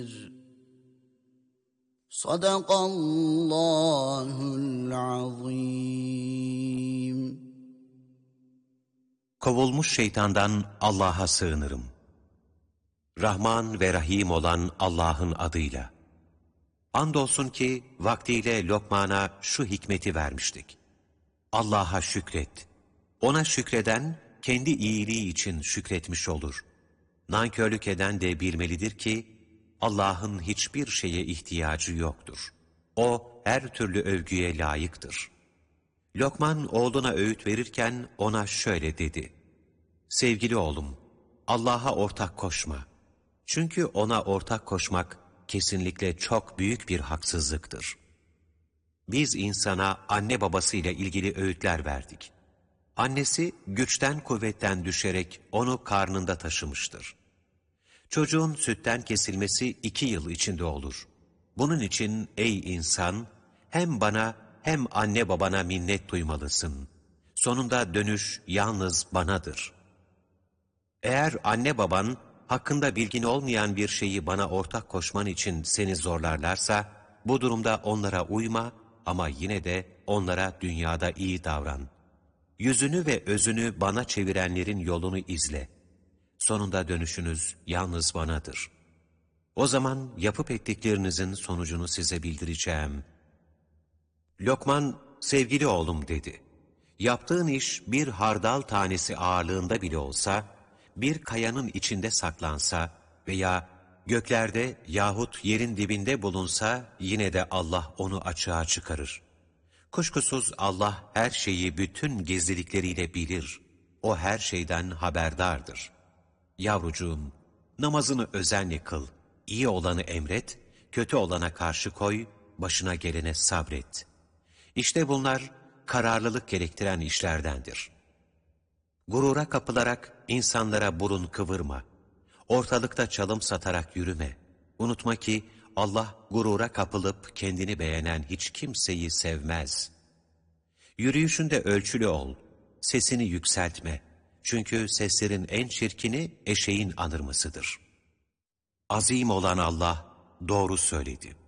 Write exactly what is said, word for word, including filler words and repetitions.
Sadakallahul azim. Kovulmuş şeytandan Allah'a sığınırım. Rahman ve Rahim olan Allah'ın adıyla. Andolsun ki vaktiyle Lokman'a şu hikmeti vermiştik. Allah'a şükret. Ona şükreden kendi iyiliği için şükretmiş olur. Nankörlük eden de bilmelidir ki Allah'ın hiçbir şeye ihtiyacı yoktur. O her türlü övgüye layıktır. Lokman oğluna öğüt verirken ona şöyle dedi. Sevgili oğlum, Allah'a ortak koşma. Çünkü ona ortak koşmak kesinlikle çok büyük bir haksızlıktır. Biz insana anne babasıyla ilgili öğütler verdik. Annesi güçten kuvvetten düşerek onu karnında taşımıştır. Çocuğun sütten kesilmesi iki yıl içinde olur. Bunun için ey insan, hem bana hem anne babana minnet duymalısın. Sonunda dönüş yalnız banadır. Eğer anne baban hakkında bilgin olmayan bir şeyi bana ortak koşman için seni zorlarlarsa, bu durumda onlara uyma ama yine de onlara dünyada iyi davran. Yüzünü ve özünü bana çevirenlerin yolunu izle. Sonunda dönüşünüz yalnız banadır. O zaman yapıp ettiklerinizin sonucunu size bildireceğim. Lokman, sevgili oğlum dedi. Yaptığın iş bir hardal tanesi ağırlığında bile olsa, bir kayanın içinde saklansa veya göklerde yahut yerin dibinde bulunsa yine de Allah onu açığa çıkarır. Kuşkusuz Allah her şeyi bütün gizlilikleriyle bilir. O her şeyden haberdardır. Yavrucuğum, namazını özenle kıl, iyi olanı emret, kötü olana karşı koy, başına gelene sabret. İşte bunlar kararlılık gerektiren işlerdendir. Gurura kapılarak insanlara burun kıvırma. Ortalıkta çalım satarak yürüme. Unutma ki Allah gurura kapılıp kendini beğenen hiç kimseyi sevmez. Yürüyüşünde ölçülü ol, sesini yükseltme. Çünkü seslerin en çirkini eşeğin anırmasıdır. Azim olan Allah doğru söyledi.